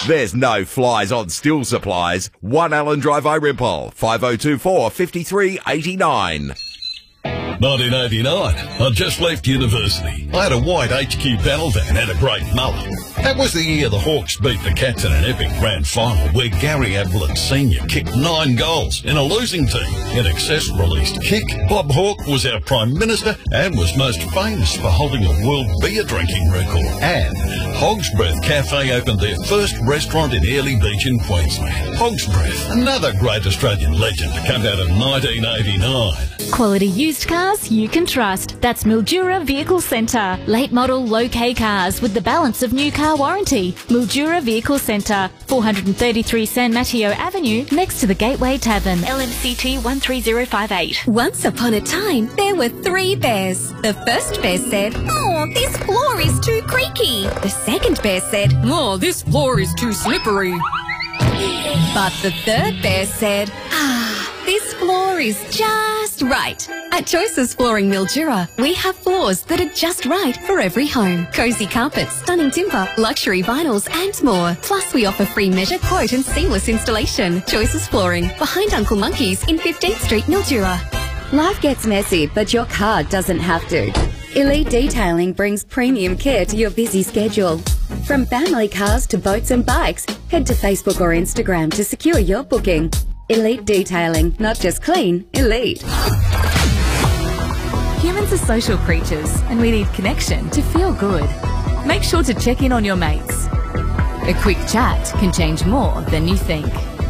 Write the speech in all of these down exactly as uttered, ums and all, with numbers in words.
There's no flies on Still Supplies. one Allen Drive, Irempole, five oh two four, five three eight nine. nineteen eighty-nine, I'd just left university. I had a white H Q panel van and a great mullet. That was the year the Hawks beat the Cats in an epic grand final where Gary Ablett Senior kicked nine goals in a losing team. In Excess released Kick, Bob Hawke was our Prime Minister and was most famous for holding a world beer drinking record. And Hog's Breath Cafe opened their first restaurant in Airlie Beach in Queensland. Hog's Breath, another great Australian legend to come out of nineteen eighty-nine. Quality used cars you can trust. That's Mildura Vehicle Centre. Late model, low K cars with the balance of new car warranty. Mildura Vehicle Centre, four thirty-three San Mateo Avenue, next to the Gateway Tavern. L M C T one three zero five eight. Once upon a time, there were three bears. The first bear said, "Oh, this floor is too creaky." The second bear said, "Oh, this floor is too slippery." But the third bear said, "Ah, this floor is just right." At Choices Flooring Mildura, we have floors that are just right for every home. Cozy carpets, stunning timber, luxury vinyls and more. Plus we offer free measure, quote and seamless installation. Choices Flooring, behind Uncle Monkey's in fifteenth Street, Mildura. Life gets messy, but your car doesn't have to. Elite Detailing brings premium care to your busy schedule. From family cars to boats and bikes, head to Facebook or Instagram to secure your booking. Elite Detailing, not just clean, elite. Humans are social creatures and we need connection to feel good. Make sure to check in on your mates. A quick chat can change more than you think.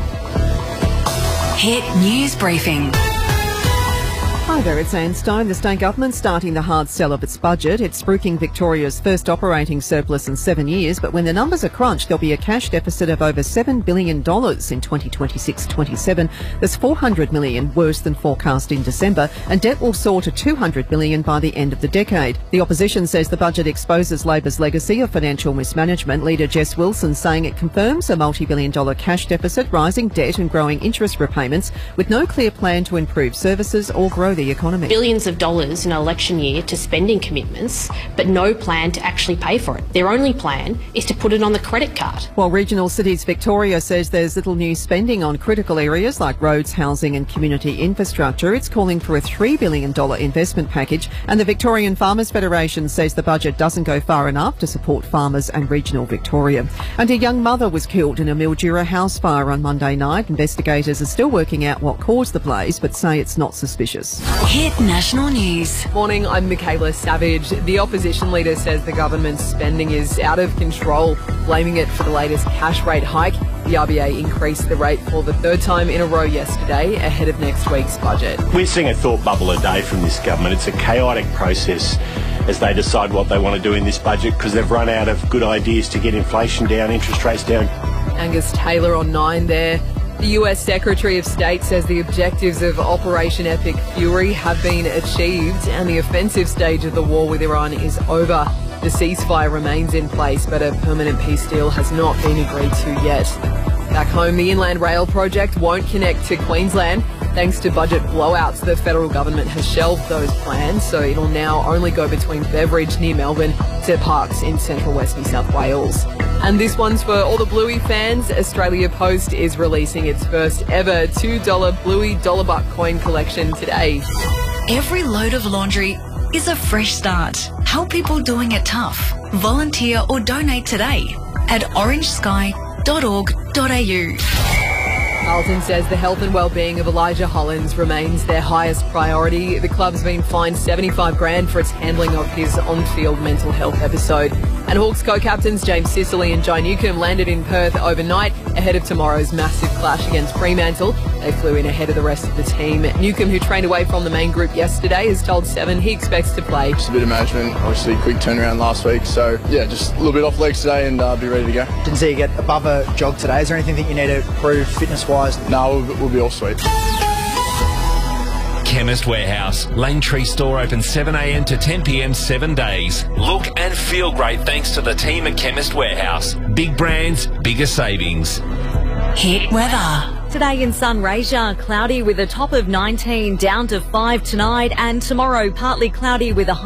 Hit News Briefing. Hi there, it's Anne Stone. The state government starting the hard sell of its budget. It's spruiking Victoria's first operating surplus in seven years, but when the numbers are crunched, there'll be a cash deficit of over seven billion dollars in twenty twenty-six twenty-seven. That's four hundred million dollars worse than forecast in December, and debt will soar to two hundred billion dollars by the end of the decade. The opposition says the budget exposes Labor's legacy of financial mismanagement. Leader Jess Wilson saying it confirms a multi-billion dollar cash deficit, rising debt and growing interest repayments, with no clear plan to improve services or grow the economy. Billions of dollars in an election year to spending commitments, but no plan to actually pay for it. Their only plan is to put it on the credit card. While Regional Cities Victoria says there's little new spending on critical areas like roads, housing and community infrastructure, it's calling for a three billion dollars investment package, and the Victorian Farmers Federation says the budget doesn't go far enough to support farmers and regional Victoria. And a young mother was killed in a Mildura house fire on Monday night. Investigators are still working out what caused the blaze, but say it's not suspicious. Hit National News. Morning, I'm Michaela Savage. The opposition leader says the government's spending is out of control, blaming it for the latest cash rate hike. The R B A increased the rate for the third time in a row yesterday, ahead of next week's budget. We're seeing a thought bubble a day from this government. It's a chaotic process as they decide what they want to do in this budget because they've run out of good ideas to get inflation down, interest rates down. Angus Taylor on nine there. The U S Secretary of State says the objectives of Operation Epic Fury have been achieved and the offensive stage of the war with Iran is over. The ceasefire remains in place, but a permanent peace deal has not been agreed to yet. Back home, the Inland Rail project won't connect to Queensland. Thanks to budget blowouts, the federal government has shelved those plans, so it'll now only go between Beveridge near Melbourne to Parkes in central West New South Wales. And this one's for all the Bluey fans. Australia Post is releasing its first ever two dollar Bluey dollar buck coin collection today. Every load of laundry is a fresh start. Help people doing it tough. Volunteer or donate today at orange sky dot org dot a u. Carlton says the health and well-being of Elijah Hollins remains their highest priority. The club's been fined seventy-five grand for its handling of his on-field mental health episode. And Hawks co-captains James Sicily and Jai Newcombe landed in Perth overnight ahead of tomorrow's massive clash against Fremantle. They flew in ahead of the rest of the team. Newcombe, who trained away from the main group yesterday, has told Seven he expects to play. Just a bit of management, obviously quick turnaround last week. So, yeah, just a little bit off legs today and uh, be ready to go. Didn't see you get above a jog today. Is there anything that you need to improve fitness-wise? No, we'll, we'll be all sweet. Chemist Warehouse. Lane Tree store open seven a m to ten p m seven days. Look and feel great thanks to the team at Chemist Warehouse. Big brands, bigger savings. Hit weather. Today in Sunraysia, cloudy with a top of nineteen, down to five tonight, and tomorrow partly cloudy with a high